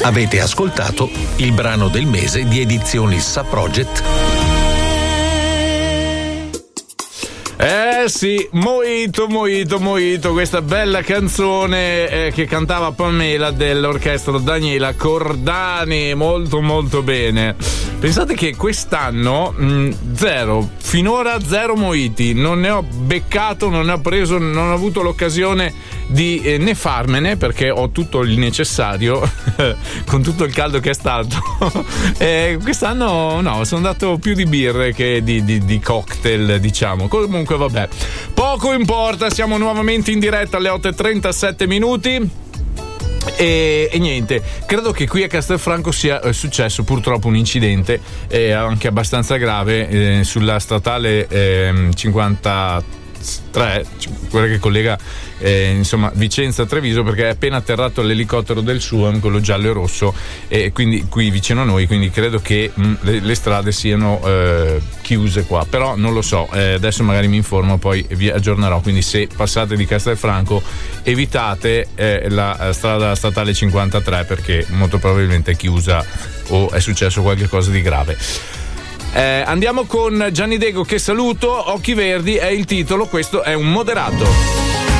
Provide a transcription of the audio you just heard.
Avete ascoltato il brano del mese di Edizioni Sa Project. Sì, Mojito, questa bella canzone che cantava Pamela dell'orchestra Daniela Cordani, molto bene. Pensate che quest'anno finora zero mojiti, non ne ho beccato, non ne ho preso, non ho avuto l'occasione di né farmene, perché ho tutto il necessario con tutto il caldo che è stato. Quest'anno no, sono andato più di birre che di cocktail, diciamo. Comunque vabbè, poco importa, siamo nuovamente in diretta alle 8:37 minuti. E niente, credo che qui a Castelfranco sia successo purtroppo un incidente anche abbastanza grave sulla statale 53, quella che collega Vicenza a Treviso, perché è appena atterrato l'elicottero del SUAM, quello giallo e rosso, e quindi qui vicino a noi, quindi credo che le strade siano chiuse qua, però non lo so, adesso magari mi informo, poi vi aggiornerò. Quindi se passate di Castelfranco evitate la strada statale 53, perché molto probabilmente è chiusa o è successo qualche cosa di grave. Andiamo con Gianni Dego, che saluto. Occhi Verdi è il titolo, questo è un moderato.